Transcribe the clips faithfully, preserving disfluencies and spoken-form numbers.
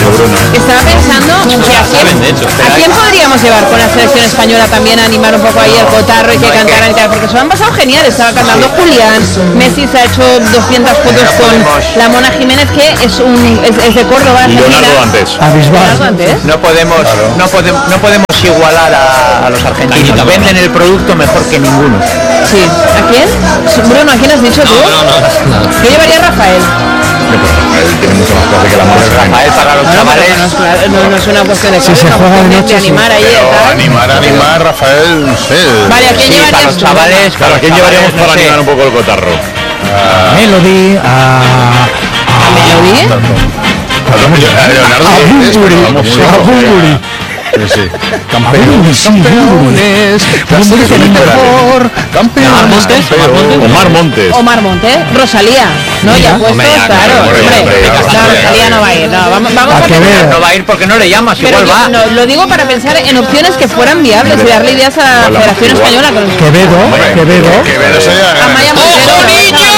Bruno. Estaba pensando que a quién, de hecho, ¿a quién podríamos llevar con la selección española también a animar un poco ahí el cotarro y que cantaran y tal? Porque se lo han pasado genial. Estaba cantando Julián, Messi se ha hecho doscientas fotos con la Mona Jiménez, que es un es, es de Córdoba, Argentina. Leonardo antes. Leonardo antes. No podemos, claro. no podemos, no podemos igualar a, a los argentinos. Venden el producto mejor que ninguno. Sí. ¿A quién? Bruno, ¿a quién has dicho tú? No, no, no, no. ¿Qué llevaría Rafael? Rafael tiene mucho más clase que la Mona. Rafael para los chavales. No, no, no, no es una cuestión de si se juega de noche, de animar sí. ahí. Pero animar, animar, Rafael, no sé. Vale, ¿a quién sí, llevarías? para los chavales. Claro, ¿a quién llevaríamos para no sé. animar un poco el cotarro? A Melody, a... ¿A Melody? A Leonardo. A Bumburi, a Bumburi. Sí. Campeones, campeones, Bumburi tiene mejor. campeones, campeones. Omar Montes. Omar Montes, Rosalía, ¿no? Mira. Ya puestos, Hombre, ya, claro. claro, Hombre, hombre, hombre, no, ya, Rosalía ya, no va a ir, no, vamos, vamos A a que pensar. ver. No va a ir porque no le llamas, Pero igual yo, va. no, lo digo para pensar en opciones que fueran viables y darle ideas a la Hola, Federación igual. Española. Con... Quevedo, Quevedo. Quevedo sería. Amaya Montero. ¡Ojo, ¿no? niño!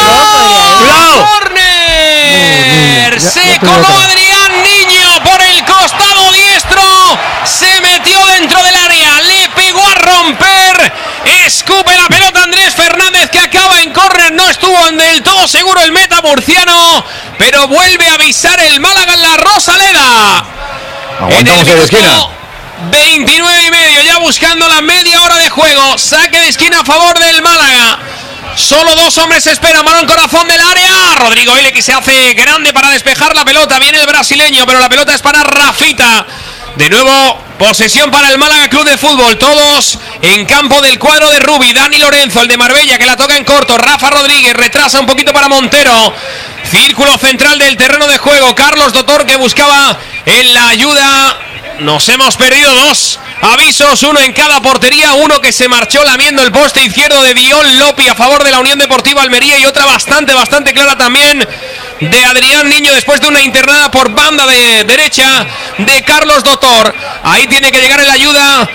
¡Córner! Ya- Se ya te coló digo. Adrián Niño por el costado diestro. Se metió dentro del área. Le pegó a romper. Escupe la pelota Andrés Fernández, que acaba en córner. No estuvo del todo seguro el meta murciano, pero vuelve a avisar el Málaga en la Rosaleda. Aguantamos En el de esquina. minuto veintinueve y medio, ya buscando la media hora de juego. Saque de esquina a favor del Málaga. Solo dos hombres esperan, balón corazón del área. Rodrigo Ile, que se hace grande para despejar la pelota. Viene el brasileño, pero la pelota es para Rafita. De nuevo, posesión para el Málaga Club de Fútbol. Todos en campo del cuadro de Rubi. Dani Lorenzo, el de Marbella, que la toca en corto. Rafa Rodríguez, retrasa un poquito para Montero. Círculo central del terreno de juego. Carlos Dotor, que buscaba en la ayuda. Nos hemos perdido dos avisos, uno en cada portería, uno que se marchó lamiendo el poste izquierdo de Dion Lopi a favor de la Unión Deportiva Almería, y otra bastante, bastante clara también de Adrián Niño después de una internada por banda de derecha de Carlos Dotor. Ahí tiene que llegar en la ayuda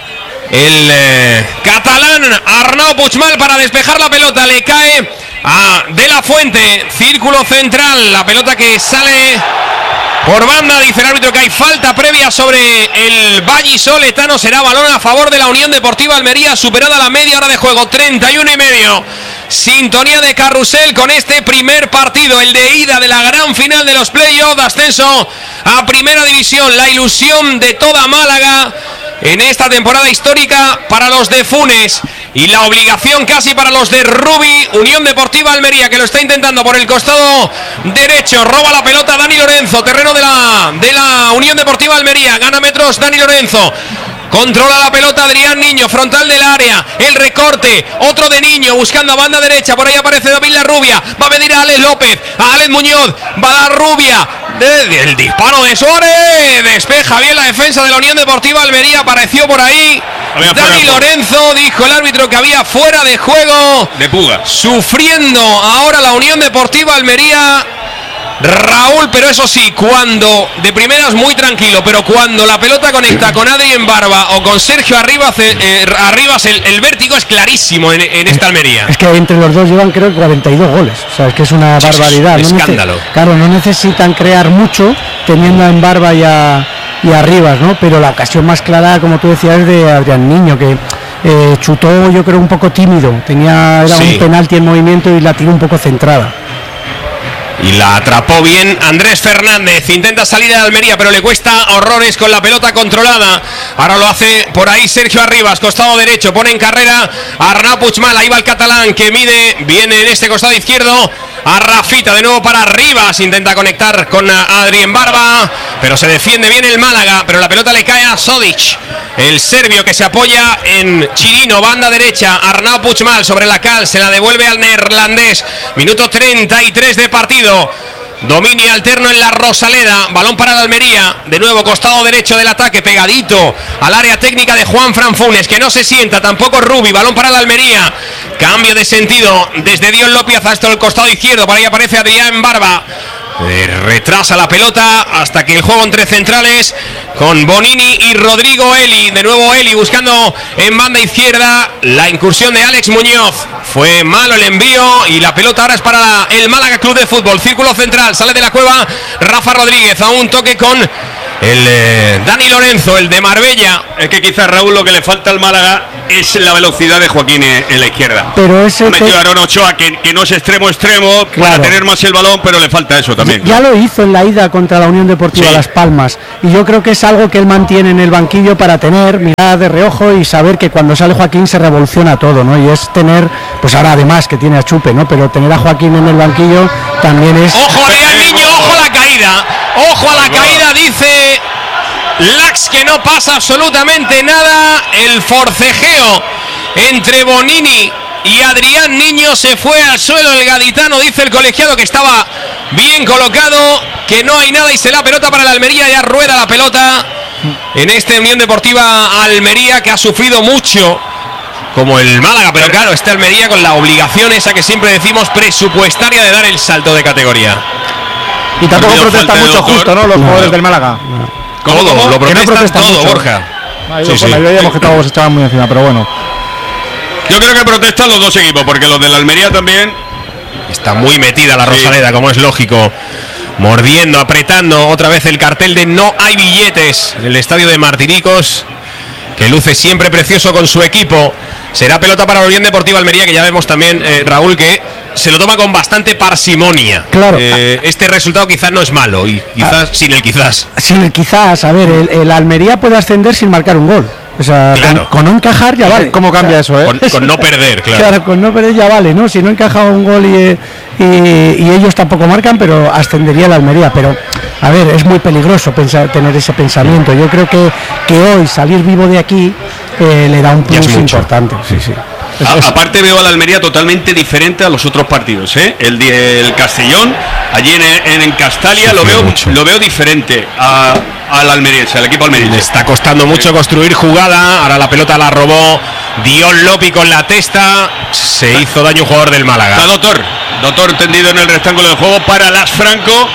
el eh, catalán Arnau Puigmal para despejar la pelota. Le cae a De La Fuente, círculo central, la pelota que sale por banda. Dice el árbitro que hay falta previa sobre el vallisoletano. Será balón a favor de la Unión Deportiva Almería, superada la media hora de juego, treinta y uno y medio. Sintonía de carrusel con este primer partido, el de ida de la gran final de los playoffs de ascenso a Primera División. La ilusión de toda Málaga en esta temporada histórica para los de Funes, y la obligación casi para los de Rubi. Unión Deportiva Almería, que lo está intentando por el costado derecho. Roba la pelota Dani Lorenzo, terreno de la, de la Unión Deportiva Almería. Gana metros Dani Lorenzo. Controla la pelota Adrián Niño, frontal del área. El recorte, otro de Niño, buscando a banda derecha. Por ahí aparece David La Rubia. Va a venir a Alex López, a Alex Muñoz. Va a dar Rubia. De, el disparo de Suárez. Despeja bien la defensa de la Unión Deportiva Almería. Apareció por ahí Dani Lorenzo. Dijo el árbitro que había fuera de juego. De Puga. Sufriendo ahora la Unión Deportiva Almería, Raúl, pero eso sí, cuando de primeras muy tranquilo, pero cuando la pelota conecta con Adri en Barba o con Sergio Arribas, eh, Arribas el, el vértigo es clarísimo en, en esta Almería. Es que entre los dos llevan creo cuarenta y dos goles, o sea, es que es una Sí, barbaridad. es un No escándalo. nece- claro, no necesitan crear mucho teniendo a en Barba y a, y a Arribas, ¿no? Pero la ocasión más clara, como tú decías, es de Adrián Niño, que eh, chutó, yo creo, un poco tímido, tenía era Sí. un penalti en movimiento y la tiró un poco centrada. Y la atrapó bien Andrés Fernández. Intenta salir de Almería, pero le cuesta horrores con la pelota controlada. Ahora lo hace por ahí Sergio Arribas, costado derecho. Pone en carrera a Arnau Puigmal. Ahí va el catalán que mide. Viene en este costado izquierdo a Rafita. De nuevo para Arribas. Intenta conectar con Adrien Barba, pero se defiende bien el Málaga. Pero la pelota le cae a Sodic, el serbio, que se apoya en Chirino. Banda derecha, Arnau Puigmal sobre la cal. Se la devuelve al neerlandés. Minuto treinta y tres de partido. Dominio alterno en la Rosaleda. Balón para la Almería. De nuevo costado derecho del ataque, pegadito al área técnica de Juan Fran Funes, que no se sienta, tampoco Rubi. Balón para la Almería. Cambio de sentido desde Dion López hasta el costado izquierdo. Por ahí aparece Adrián Barba. Eh, retrasa la pelota hasta que el juego entre centrales con Bonini y Rodrigo Eli. De nuevo Eli buscando en banda izquierda. La incursión de Alex Muñoz. fue malo el envío y la pelota ahora es para el Málaga Club de Fútbol. Círculo central, sale de la cueva Rafa Rodríguez a un toque con el eh, Dani Lorenzo, el de Marbella. Es que quizás, Raúl, lo que le falta al Málaga es la velocidad de Joaquín en la izquierda. Pero ese Ha metido te- a Aaron Ochoa, que, que no es extremo extremo, para Claro. tener más el balón, pero le falta eso también. Ya lo hizo en la ida contra la Unión Deportiva Sí. Las Palmas y yo creo que es algo que él mantiene en el banquillo para tener mirada de reojo y saber que cuando sale Joaquín se revoluciona todo, ¿no? Y es tener, pues ahora además que tiene a Chupe, ¿no? Pero tener a Joaquín en el banquillo también es... Ojo Adrián Niño, ojo a la caída. Ojo a la caída, dice Lax, que no pasa absolutamente nada. El forcejeo entre Bonini y Adrián Niño se fue al suelo. El gaditano, dice el colegiado, que estaba bien colocado, que no hay nada y se la pelota para la Almería. Ya rueda la pelota en esta Unión Deportiva Almería, que ha sufrido mucho como el Málaga, pero claro, esta Almería con la obligación esa que siempre decimos presupuestaria de dar el salto de categoría. Y tampoco Olvido protestan falta de mucho doctor. justo, ¿no? Los jugadores del Málaga. Todo, lo Que no protestan protestan todo, mucho. Borja. Ah, Sí, digo, sí. pues, veíamos que todos se echaban muy encima, pero bueno. Yo creo que protestan los dos equipos, porque los de la Almería también. Está muy metida la Sí. Rosaleda, como es lógico. Mordiendo, apretando otra vez el cartel de no hay billetes en el estadio de Martinicos, que luce siempre precioso con su equipo. Será pelota para la Unión Deportiva Almería, que ya vemos también, eh, Raúl, que se lo toma con bastante parsimonia. Claro. Eh, este resultado quizás no es malo, y quizás sin el quizás. Sin el quizás, a ver, el, el Almería puede ascender sin marcar un gol. O sea, Claro. con, con no encajar ya vale. ¿Cómo cambia eso, eh? Con, con no perder, claro. Claro, con no perder ya vale, ¿no? Si no encaja un gol y, y- y ellos tampoco marcan, pero ascendería la Almería. Pero, a ver, es muy peligroso pensar, tener ese pensamiento. Yo creo que, que hoy salir vivo de aquí eh, le da un Ya es plus mucho. importante. Sí, sí. A- aparte veo a la Almería totalmente diferente a los otros partidos, ¿eh? El, di- el Castellón, allí en, en, en Castalia, lo Sufrió veo, mucho. lo veo diferente a, al almeriense, al equipo Le almeriense. está costando mucho construir jugada. Ahora la pelota la robó Dion Lopi con la testa. Se hizo daño un jugador del Málaga. Está Doctor, Doctor tendido en el rectángulo del juego para Las Franco.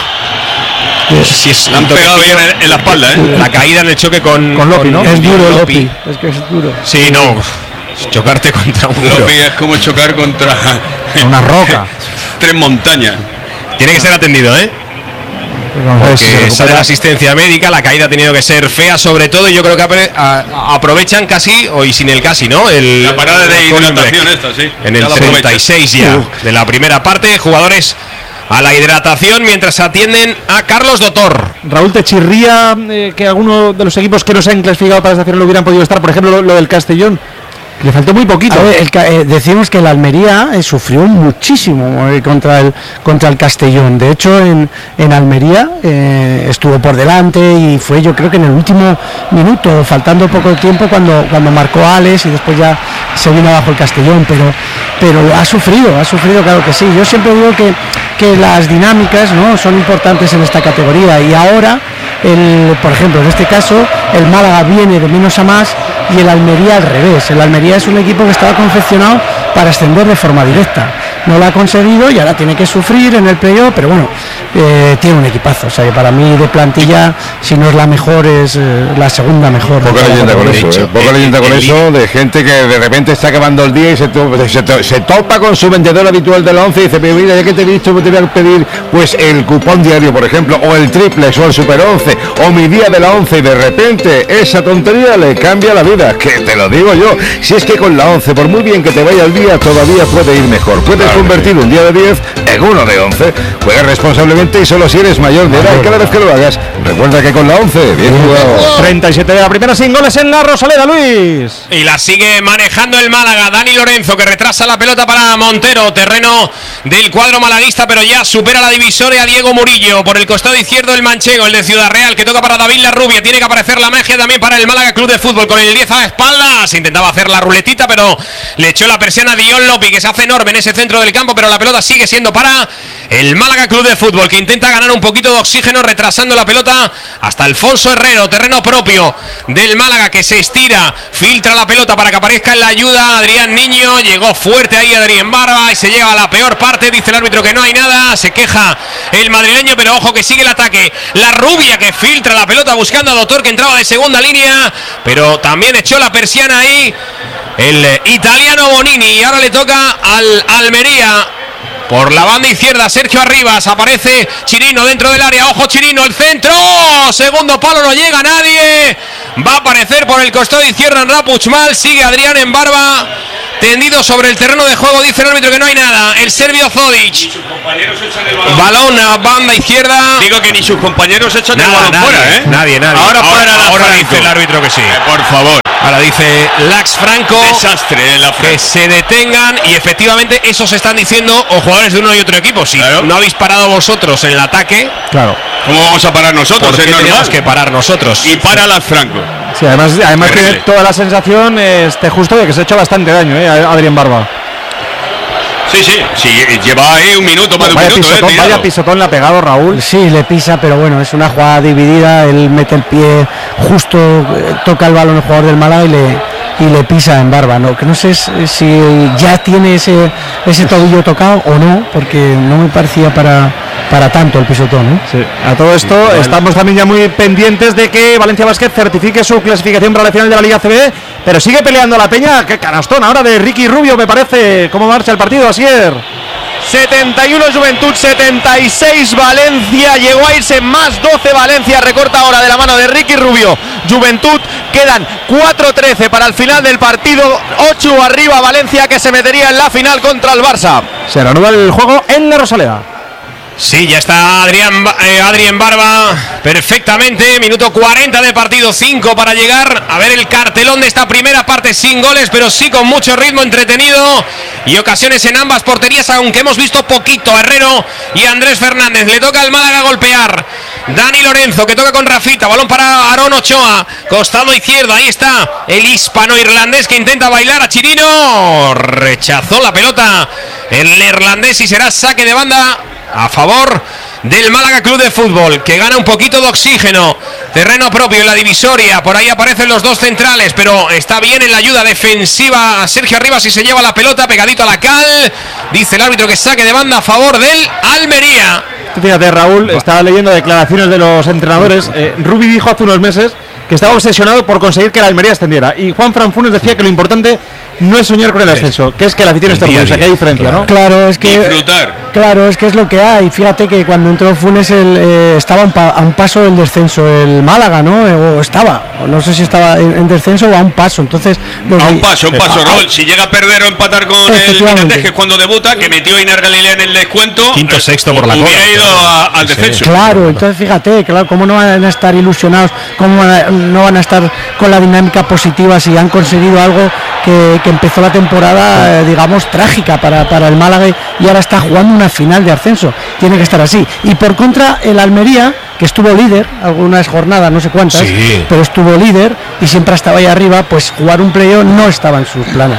Si es Le han pegado bien en, en la espalda, ¿eh? la caída en el choque con, Con Lopi, ¿no? Es duro, Lopi. Lopi. Es que es duro. Sí, no. Chocarte contra un muro. Lopi es como chocar contra Una roca. tres montañas. Tiene que ser atendido, ¿eh? Vamos a ver si se Que recupera. sale la asistencia médica. La caída ha tenido que ser fea, sobre todo. Y yo creo que apre- a- aprovechan casi, hoy sin el casi, ¿no? El, La parada de el hidratación esta, sí. En Ya el la treinta y seis ya de la primera parte. Jugadores a la hidratación mientras atienden a Carlos Dotor. Raúl, ¿te chirría eh, que alguno de los equipos que no se han clasificado para esta final no hubieran podido estar? Por ejemplo, lo, lo del Castellón. Le faltó muy poquito. A ver, el ca- eh, decimos que el Almería eh, sufrió muchísimo eh, contra el contra el Castellón. De hecho, en, en Almería eh, estuvo por delante y fue, yo creo que en el último minuto, faltando poco tiempo, cuando cuando marcó Alex y después ya se vino abajo el Castellón. Pero pero ha sufrido, ha sufrido, claro que sí. Yo siempre digo que, que las dinámicas, ¿no?, son importantes en esta categoría y ahora, el, por ejemplo, en este caso, el Málaga viene de menos a más y el Almería al revés. El Almería es un equipo que estaba confeccionado para ascender de forma directa. No lo ha conseguido y ahora tiene que sufrir en el playoff, pero bueno, eh, tiene un equipazo. O sea, que para mí de plantilla, si no es la mejor, es eh, la segunda mejor. de Poca toda la leyenda con categoría. eso, ¿eh? Poca el- leyenda con el- eso, de gente que de repente está acabando el día y se, to- se, to- se topa con su vendedor habitual de la once y dice, pero mira, ya que te he visto, te voy a pedir pues el cupón diario, por ejemplo, o el triplex, o el super once, o mi día de la once, y de repente esa tontería le cambia la vida, que te lo digo yo. Si es que con la once, por muy bien que te vaya el día, todavía puede ir mejor. Puedes convertir un día de diez en uno de once. Juega responsablemente y solo si eres mayor de edad. Y cada vez que lo hagas, recuerda que con la once, bien jugado. treinta y siete de la primera, sin goles en la Rosaleda, Luis. Y la sigue manejando el Málaga. Dani Lorenzo, que retrasa la pelota para Montero. Terreno del cuadro malaguista, pero ya supera la divisoria Diego Murillo. Por el costado izquierdo el manchego, el de Ciudad Real, que toca para David Larrubia. Tiene que aparecer la magia también para el Málaga Club de Fútbol. Con el diez a la espalda. Se intentaba hacer la ruletita, pero le echó la persiana a Dion Lopi, que se hace enorme en ese centro del campo. Pero la pelota sigue siendo para el Málaga Club de Fútbol, que intenta ganar un poquito de oxígeno retrasando la pelota hasta Alfonso Herrero. Terreno propio del Málaga, que se estira, filtra la pelota para que aparezca en la ayuda Adrián Niño. Llegó fuerte ahí Adrián Barba y se lleva a la peor parte. Dice el árbitro que no hay nada. Se queja el madrileño, pero ojo que sigue el ataque. La Rubia, que filtra la pelota buscando a Doctor, que entraba de segunda línea, pero también echó la persiana ahí el eh, italiano Bonini. Y ahora le toca al Almería. Por la banda izquierda, Sergio Arribas, aparece Chirino dentro del área, ojo Chirino, el centro, segundo palo, no llega nadie, va a aparecer por el costado izquierdo en Rapuchmal, sigue Adrián en barba, tendido sobre el terreno de juego, dice el árbitro que no hay nada, el serbio Zodic, balón a banda izquierda. Digo que ni sus compañeros echan el Nada, balón nadie, fuera, ¿eh? nadie, nadie. Ahora, Ahora, para ahora Franco. dice el árbitro que sí. Eh, por favor. Ahora dice Lax Franco. Desastre en la que se detengan y efectivamente eso se están diciendo o jugadores de uno y otro equipo. Si Claro. no habéis parado vosotros en el ataque, Claro. ¿Cómo vamos a parar nosotros? ¿por qué Es normal. tenemos que parar nosotros? Y para las Franco. Sí, además, además tiene Terrible. toda la sensación, este, justo de que se ha hecho bastante daño, ¿eh? a Adrián Barba. Sí, sí, sí, lleva ahí un minuto, más de un Vaya minuto, pisotón, eh, vaya tirado. pisotón le ha pegado Raúl. Sí, le pisa, pero bueno, es una jugada dividida. Él mete el pie justo, eh, toca el balón el jugador del Málaga y le, y le pisa en barba. No, que no sé si si ya tiene ese, ese tobillo tocado o no, porque no me parecía para, para tanto el pisotón. ¿eh? Sí. A todo esto estamos también ya muy pendientes de que Valencia Basket certifique su clasificación para la final de la Liga C B, pero sigue peleando la Peña. Qué canastón ahora de Ricky Rubio, me parece. ¿Cómo marcha el partido, Asier? setenta y uno Juventud, setenta y seis Valencia, llegó a irse más doce Valencia, recorta ahora de la mano de Ricky Rubio. Juventud, quedan cuatro trece para el final del partido, ocho arriba Valencia, que se metería en la final contra el Barça. Se reanuda el juego en la Rosaleda. Sí, ya está Adrián, eh, Adrián Barba perfectamente, minuto cuarenta de partido, cinco para llegar a ver el cartelón de esta primera parte sin goles, pero sí con mucho ritmo, entretenido y ocasiones en ambas porterías, aunque hemos visto poquito a Herrero y a Andrés Fernández. Le toca al Málaga golpear, Dani Lorenzo que toca con Rafita, balón para Aarón Ochoa, costado izquierdo, ahí está el hispano-irlandés que intenta bailar a Chirino, rechazó la pelota el neerlandés y será saque de banda a favor del Málaga Club de Fútbol, que gana un poquito de oxígeno, terreno propio en la divisoria, por ahí aparecen los dos centrales, pero está bien en la ayuda defensiva Sergio Arribas y se lleva la pelota pegadito a la cal, dice el árbitro que saque de banda a favor del Almería. Fíjate, Raúl, estaba leyendo declaraciones de los entrenadores. Eh, Rubi dijo hace unos meses que estaba obsesionado por conseguir que la Almería ascendiera, y Juan Fran Funes decía que lo importante no es soñar con el ascenso, que es que la afición esté orgullosa, que hay diferencia, ¿no? Claro, es que Disfrutar. Claro, es que es lo que hay. Fíjate que cuando entró Funes el, eh, estaba un pa- a un paso del descenso el Málaga, ¿no? Eh, O estaba, o no sé si estaba en, en descenso o a un paso. Entonces, los A un de- paso, un paso, Ah, Raúl. Si llega a perder o empatar con el Efectivamente. Mirandés, que es cuando debuta, que metió a Inar Galilea en el descuento, Quinto, eh, sexto por la hubiera cola. ido a- al Sí, sí. descenso. Claro, entonces fíjate, claro, cómo no van a estar ilusionados, cómo van a- no van a estar con la dinámica positiva si han conseguido algo que, que empezó la temporada, eh, digamos, trágica para, para el Málaga y ahora está jugando una final de ascenso. Tiene que estar así. Y por contra, el Almería, que estuvo líder, algunas jornadas, no sé cuántas, Sí. pero estuvo líder y siempre estaba ahí arriba, pues jugar un playoff no estaba en sus planes.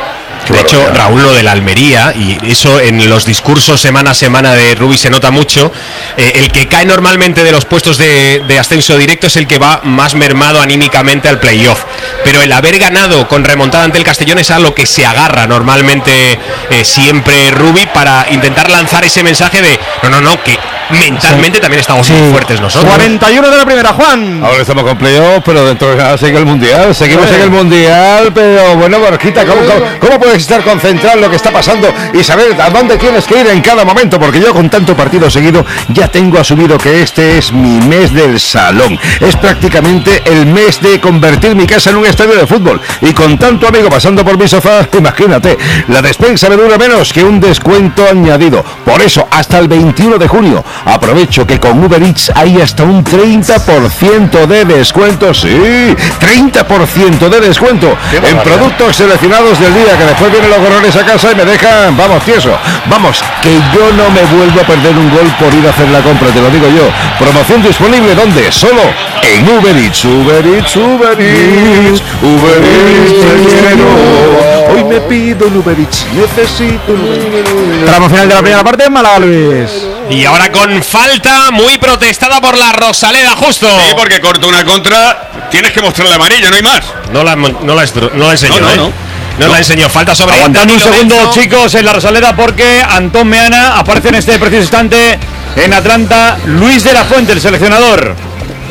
De hecho, Raúl, lo de la Almería, y eso en los discursos semana a semana de Rubi se nota mucho, eh, el que cae normalmente de los puestos de, de ascenso directo es el que va más mermado anímicamente al playoff. Pero el haber ganado con remontada ante el Castellón es a lo que se agarra normalmente eh, siempre Rubi para intentar lanzar ese mensaje de no, no, no, que mentalmente también estamos Sí. muy fuertes nosotros. cuarenta y uno de la primera, Juan. Ahora estamos con playoff, pero dentro de nada sigue el Mundial. Seguimos Sí. en el Mundial, pero bueno, Borjita, ¿cómo, cómo, cómo puedes estar concentrado en lo que está pasando y saber a dónde tienes que ir en cada momento? Porque yo con tanto partido seguido ya tengo asumido que este es mi mes del salón. Es prácticamente el mes de convertir mi casa en un estadio de fútbol. Y con tanto amigo pasando por mi sofá, imagínate, la despensa me dura menos que un descuento añadido. Por eso, hasta el veintiuno de junio, aprovecho que con Uber Eats hay hasta un treinta por ciento de descuento. Sí, treinta por ciento de descuento en productos seleccionados del día, que después vienen los gorrones a casa y me dejan, vamos, tieso. Vamos, que yo no me vuelvo a perder un gol por ir a hacer la compra, te lo digo yo. Promoción disponible, ¿dónde? Solo en Uber Eats. Uber Eats, Uber Eats, Uber Eats, te quiero. Hoy me pido un Uber Eats, necesito un Uber Eats. Tramo final de la primera parte, Málaga, Luis. Y ahora con falta muy protestada por la Rosaleda, justo. Sí, porque corta una contra, tienes que mostrarle amarilla, no hay más. No la, no la, estru- no la enseñó, No, no, ¿eh? no. No la enseñó. Falta sobre Aguantando un Dani segundo, Lorenzo. chicos, en la Rosaleda, porque Antón Meana aparece en este preciso instante en Atlanta. Luis de la Fuente, el seleccionador.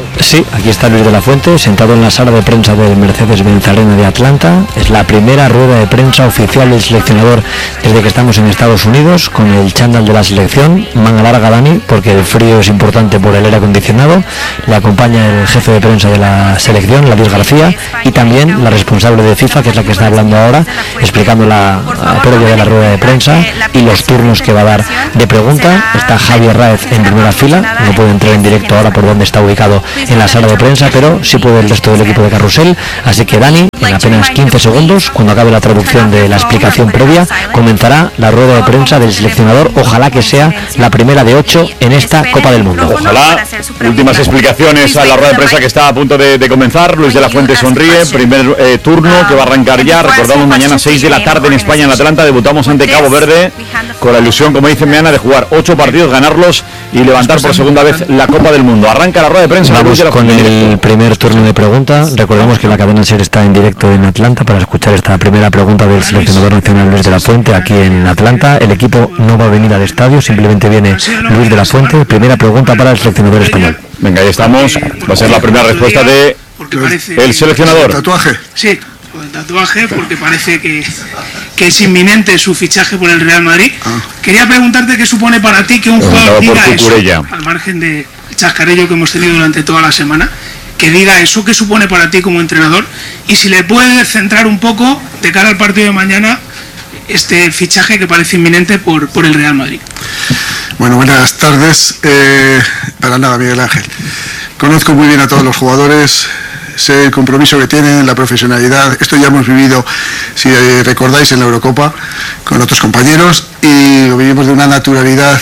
Sí, aquí está Luis de la Fuente, sentado en la sala de prensa del Mercedes-Benz Arena de Atlanta. Es la primera rueda de prensa oficial del seleccionador desde que estamos en Estados Unidos, con el chándal de la selección, manga larga Dani, porque el frío es importante por el aire acondicionado. Le acompaña el jefe de prensa de la selección, Ladis García, y también la responsable de FIFA, que es la que está hablando ahora, explicando la, la previa de la rueda de prensa y los turnos que va a dar de pregunta. Está Javier Raez en primera fila, no puede entrar en directo ahora por donde está ubicado en la sala de prensa, pero sí puede el resto del equipo de Carrusel. Así que Dani, en apenas quince segundos, cuando acabe la traducción de la explicación previa, comenzará la rueda de prensa del seleccionador. Ojalá que sea la primera de ocho en esta Copa del Mundo. Ojalá. Últimas explicaciones a la rueda de prensa que está a punto de, de comenzar. Luis de la Fuente sonríe. Primer eh, turno que va a arrancar ya. Recordamos, mañana seis de la tarde en España, en Atlanta. Debutamos ante Cabo Verde, con la ilusión, como dice Meana, de jugar ocho partidos, ganarlos y levantar por segunda vez la Copa del Mundo. Arranca la rueda de prensa. Vamos con el primer turno de pregunta. Recordamos que la cadena SER está en directo en Atlanta para escuchar esta primera pregunta del seleccionador nacional Luis de la Fuente aquí en Atlanta. El equipo no va a venir al estadio, simplemente viene Luis de la Fuente. Primera pregunta para el seleccionador español. Venga, ahí estamos. Va a ser la primera respuesta de el seleccionador. ¿Tatuaje? Sí, el tatuaje, porque parece que, que es inminente su fichaje por el Real Madrid. Ah. Quería preguntarte qué supone para ti que un jugador diga eso, al margen del chascarrillo que hemos tenido durante toda la semana, que diga eso, qué supone para ti como entrenador, y si le puedes centrar un poco de cara al partido de mañana este fichaje que parece inminente por, por el Real Madrid. Bueno, buenas tardes. Eh, para nada, Miguel Ángel. Conozco muy bien a todos los jugadores, sé el compromiso que tienen, la profesionalidad. Esto ya hemos vivido, si recordáis, en la Eurocopa con otros compañeros, y lo vivimos de una naturalidad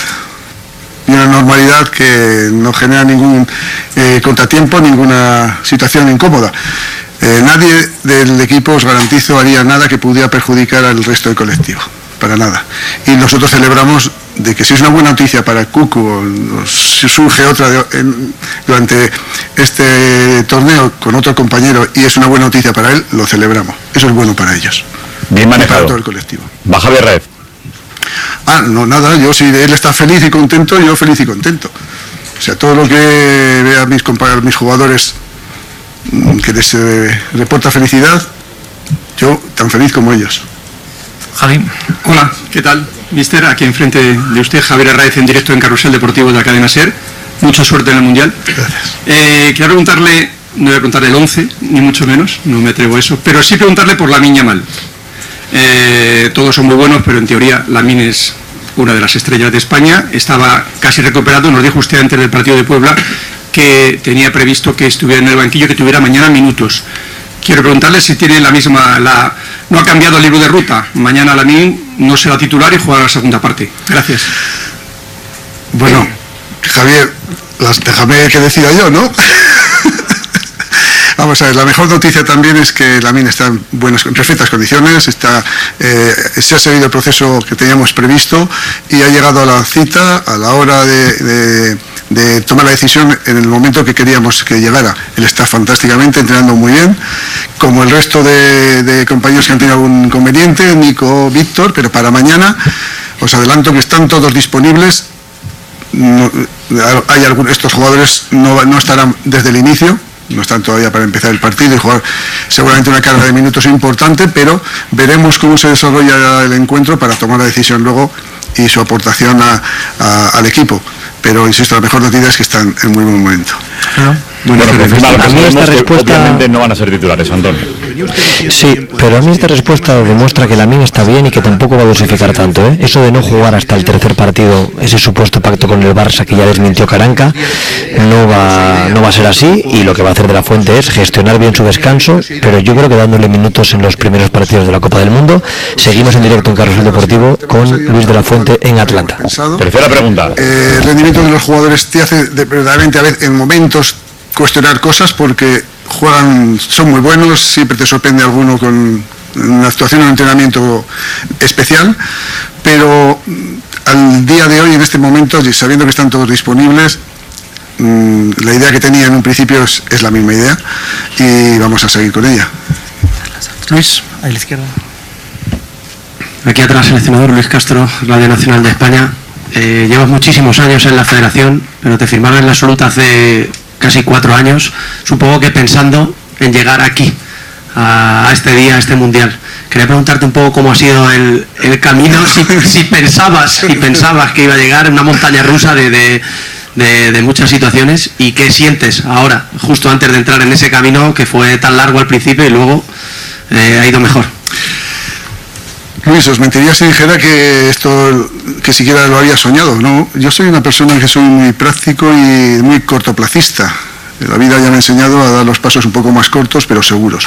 y una normalidad que no genera ningún eh, contratiempo, ninguna situación incómoda. Eh, nadie del equipo, os garantizo, haría nada que pudiera perjudicar al resto del colectivo, para nada. Y nosotros celebramos de que si es una buena noticia para Cucu, o si surge otra de, en, durante este torneo con otro compañero y es una buena noticia para él, lo celebramos. Eso es bueno para ellos. Bien manejado. Para todo el colectivo. Va Javier Raez. Ah, no, nada, yo si él está feliz y contento, yo feliz y contento. O sea, todo lo que vea mis compañeros, mis jugadores, que les eh, reporta felicidad, yo tan feliz como ellos. Javi. Hola, ¿qué tal? Mister, aquí enfrente de usted, Javier Raez, en directo en Carrusel Deportivo de la cadena SER. Mucha suerte en el Mundial. Gracias. Eh, quiero preguntarle, no voy a preguntarle el once, ni mucho menos, no me atrevo a eso, pero sí preguntarle por Lamine Yamal. Eh, todos son muy buenos, pero en teoría Lamine es una de las estrellas de España. Estaba casi recuperado, nos dijo usted antes del partido de Puebla que tenía previsto que estuviera en el banquillo, que tuviera mañana minutos. Quiero preguntarle si tiene la misma, la, no ha cambiado el libro de ruta. Mañana Lamine no será titular y jugará la segunda parte. Gracias. Bueno, Javier, las, déjame que decida yo, ¿no? Vamos a ver, la mejor noticia también es que Lamine está en buenas, en perfectas condiciones, está, eh, se ha seguido el proceso que teníamos previsto y ha llegado a la cita a la hora de, de, de tomar la decisión en el momento que queríamos que llegara. Él está fantásticamente, entrenando muy bien, como el resto de, de compañeros que han tenido algún inconveniente, Nico, Víctor, pero para mañana os adelanto que están todos disponibles. No, hay algunos, estos jugadores no, no estarán desde el inicio, no están todavía para empezar el partido y jugar seguramente una carga de minutos importante, pero veremos cómo se desarrolla el encuentro para tomar la decisión luego y su aportación a, a, al equipo. Pero insisto, la mejor noticia es que están en muy buen momento. ¿No? Bueno, bueno, confirma lo que sabemos, que respuesta... obviamente no van a ser titulares, Antonio. Sí, pero a mí esta respuesta demuestra que Lamine está bien y que tampoco va a dosificar tanto, ¿eh? Eso de no jugar hasta el tercer partido, ese supuesto pacto con el Barça que ya desmintió Caranca, no va, no va a ser así, y lo que va a hacer De la Fuente es gestionar bien su descanso, pero yo creo que dándole minutos en los primeros partidos de la Copa del Mundo. Seguimos en directo en Carrusel Deportivo con Luis De la Fuente en Atlanta. Tercera pregunta. Eh, el rendimiento de los jugadores te hace de, verdaderamente a veces en momentos cuestionar cosas porque juegan, son muy buenos, siempre te sorprende alguno con una actuación o un entrenamiento especial, pero al día de hoy, en este momento, sabiendo que están todos disponibles, mmm, la idea que tenía en un principio es, es la misma idea y vamos a seguir con ella. Luis, a la izquierda. Aquí atrás, seleccionador Luis Castro, Radio Nacional de España. Eh, llevas muchísimos años en la federación, pero te firmaron en la absoluta hace casi cuatro años, supongo que pensando en llegar aquí, a, a este día, a este mundial. Quería preguntarte un poco cómo ha sido el, el camino, si, si pensabas, si pensabas que iba a llegar en una montaña rusa de, de, de, de muchas situaciones, y qué sientes ahora, justo antes de entrar en ese camino que fue tan largo al principio y luego eh, ha ido mejor. Luis, os mentiría si dijera que esto, que siquiera lo había soñado, ¿no? Yo soy una persona que soy muy práctico y muy cortoplacista. La vida ya me ha enseñado a dar los pasos un poco más cortos, pero seguros.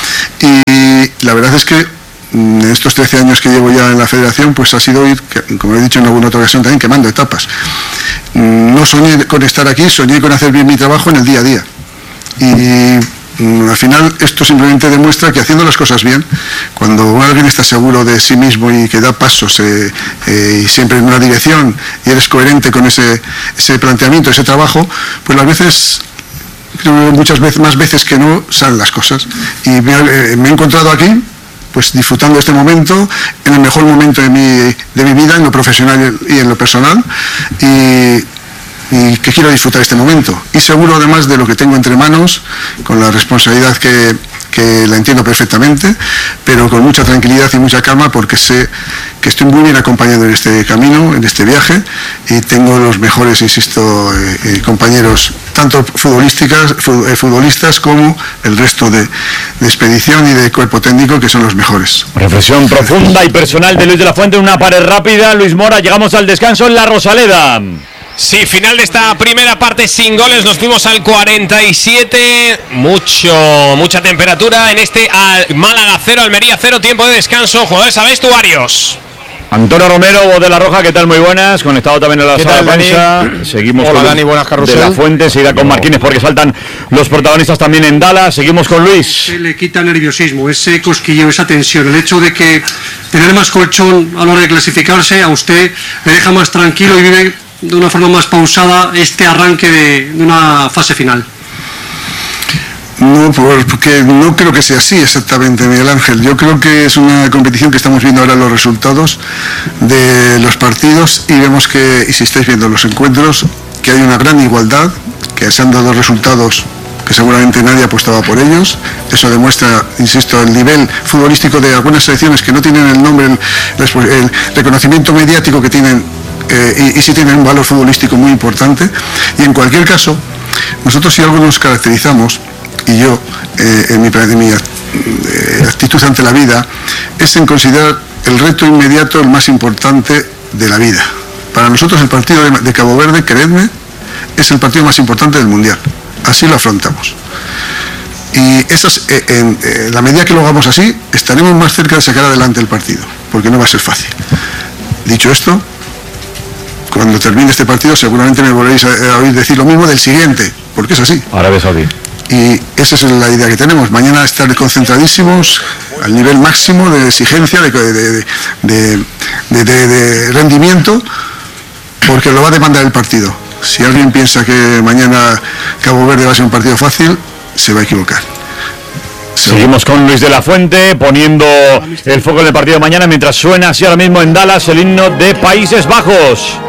Y la verdad es que en estos trece años que llevo ya en la federación, pues ha sido ir, como he dicho en alguna otra ocasión también, quemando etapas. No soñé con estar aquí, soñé con hacer bien mi trabajo en el día a día. Y al final esto simplemente demuestra que haciendo las cosas bien, cuando alguien está seguro de sí mismo y que da pasos eh, eh, y siempre en una dirección y eres coherente con ese, ese planteamiento, ese trabajo, pues las veces, creo que muchas veces, más veces que no, salen las cosas. Y me, eh, me he encontrado aquí, pues disfrutando de este momento, en el mejor momento de mi, de mi vida, en lo profesional y en lo personal, y y que quiero disfrutar este momento, y seguro además de lo que tengo entre manos, con la responsabilidad que, que la entiendo perfectamente, pero con mucha tranquilidad y mucha calma, porque sé que estoy muy bien acompañado en este camino, en este viaje, y tengo los mejores, insisto, eh, eh, compañeros, tanto futbolísticas, futbolistas como el resto de, de expedición y de cuerpo técnico, que son los mejores. Reflexión profunda y personal de Luis de la Fuente, una pared rápida. Luis Mora, llegamos al descanso en la Rosaleda. Sí, final de esta primera parte sin goles, nos fuimos al cuarenta y siete, mucho, mucha temperatura en este Málaga cero, Almería cero, tiempo de descanso, jugadores a vestuarios. Antonio Romero, voz de La Roja, ¿qué tal? Muy buenas, conectado también en la sala de prensa. Seguimos Hola, con Dani, buenas, Carrusel. De la Fuente, seguida con Marquines porque saltan los protagonistas también en Dallas. Seguimos con Luis. Se le quita el nerviosismo, ese cosquilleo, esa tensión, el hecho de que tener más colchón a la hora de clasificarse a usted le deja más tranquilo y vive de una forma más pausada este arranque de, de una fase final. No, porque no creo que sea así exactamente, Miguel Ángel. Yo creo que es una competición que estamos viendo ahora los resultados de los partidos, y vemos que, y si estáis viendo los encuentros, que hay una gran igualdad, que se han dado resultados que seguramente nadie apostaba por ellos. Eso demuestra, insisto, el nivel futbolístico de algunas selecciones que no tienen el nombre, el, el reconocimiento mediático que tienen, eh, y, y sí tienen un valor futbolístico muy importante. Y en cualquier caso, nosotros si algo nos caracterizamos, y yo, eh, en mi, en mi eh, actitud ante la vida, es en considerar el reto inmediato el más importante de la vida. Para nosotros el partido de, de Cabo Verde, creedme, es el partido más importante del Mundial. Así lo afrontamos. Y esas, eh, en eh, la medida que lo hagamos así, estaremos más cerca de sacar adelante el partido, porque no va a ser fácil. Dicho esto, cuando termine este partido seguramente me volveréis a, a oír decir lo mismo del siguiente, porque es así. Arabia Saudí. Y esa es la idea que tenemos. Mañana estar concentradísimos al nivel máximo de exigencia, de, de, de, de, de, de rendimiento, porque lo va a demandar el partido. Si alguien piensa que mañana Cabo Verde va a ser un partido fácil, se va a equivocar. Seguimos con Luis de la Fuente poniendo el foco en el partido de mañana, mientras suena así ahora mismo en Dallas el himno de Países Bajos.